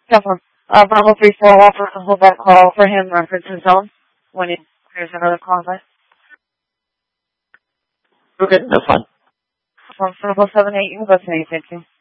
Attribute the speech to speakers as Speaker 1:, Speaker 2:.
Speaker 1: Definitely. Bravo 3-4 offer to hold that call for him, reference his zone, when he clears another contact.
Speaker 2: Okay, that's fine.
Speaker 1: From 778, you can go to 850.